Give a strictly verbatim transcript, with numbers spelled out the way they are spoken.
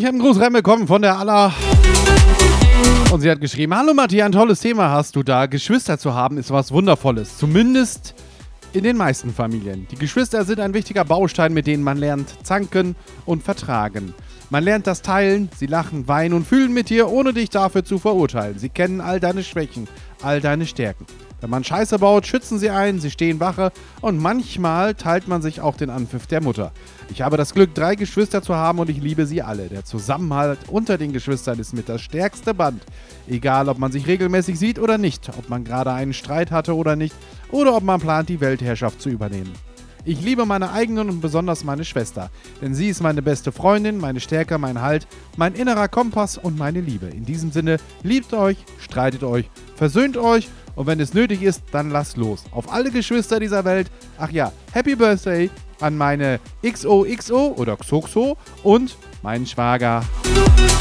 ich habe einen Gruß reinbekommen von der Alla. Und sie hat geschrieben, hallo Matti, ein tolles Thema hast du da. Geschwister zu haben ist was Wundervolles. Zumindest in den meisten Familien. Die Geschwister sind ein wichtiger Baustein, mit denen man lernt zanken und vertragen. Man lernt das Teilen, sie lachen, weinen und fühlen mit dir, ohne dich dafür zu verurteilen. Sie kennen all deine Schwächen, all deine Stärken. Wenn man Scheiße baut, schützen sie ein, sie stehen Wache und manchmal teilt man sich auch den Anpfiff der Mutter. Ich habe das Glück, drei Geschwister zu haben und ich liebe sie alle. Der Zusammenhalt unter den Geschwistern ist mit das stärkste Band. Egal, ob man sich regelmäßig sieht oder nicht, ob man gerade einen Streit hatte oder nicht oder ob man plant, die Weltherrschaft zu übernehmen. Ich liebe meine eigenen und besonders meine Schwester, denn sie ist meine beste Freundin, meine Stärke, mein Halt, mein innerer Kompass und meine Liebe. In diesem Sinne, liebt euch, streitet euch, versöhnt euch und wenn es nötig ist, dann lasst los. Auf alle Geschwister dieser Welt, ach ja, Happy Birthday an meine X O X O oder Xoxo und meinen Schwager.